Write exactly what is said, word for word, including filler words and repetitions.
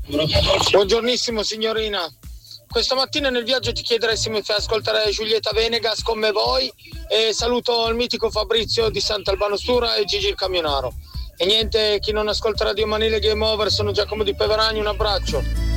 Buongiornissimo signorina. Questa mattina nel viaggio ti chiederei se mi fai ascoltare Giulietta Venegas come voi e saluto il mitico Fabrizio di Sant'Albano Stura e Gigi il Camionaro. E niente, chi non ascolta Radio Manile Game Over sono Giacomo di Peveragni, un abbraccio.